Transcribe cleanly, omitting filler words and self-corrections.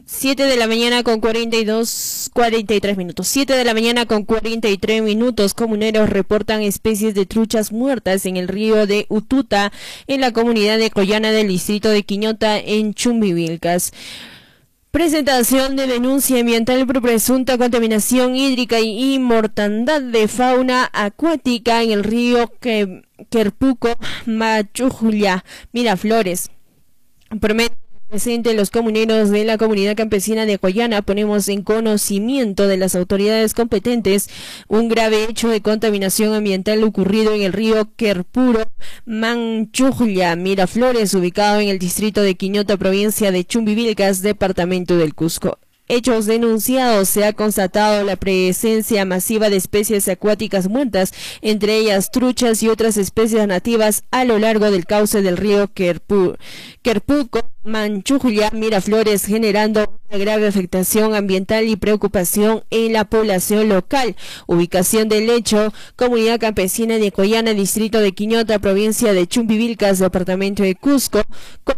7 de la mañana con 43 minutos. 7 de la mañana con 43 minutos. Comuneros reportan especies de truchas muertas en el río de Ututa, en la comunidad de Coyana del distrito de Quiñota, en Chumbivilcas. Presentación de denuncia ambiental por presunta contaminación hídrica y mortandad de fauna acuática en el río Querpuco, Machujlla, Miraflores. Presente los comuneros de la comunidad campesina de Coyana, ponemos en conocimiento de las autoridades competentes un grave hecho de contaminación ambiental ocurrido en el río Querpuro, Manchulla, Miraflores, ubicado en el distrito de Quiñota, provincia de Chumbivilcas, departamento del Cusco. Hechos denunciados: se ha constatado la presencia masiva de especies acuáticas muertas, entre ellas truchas y otras especies nativas, a lo largo del cauce del río Querpuco, Manchulla, Miraflores, generando una grave afectación ambiental y preocupación en la población local. Ubicación del hecho: comunidad campesina de Coyana, distrito de Quiñota, provincia de Chumbivilcas, departamento de Cusco.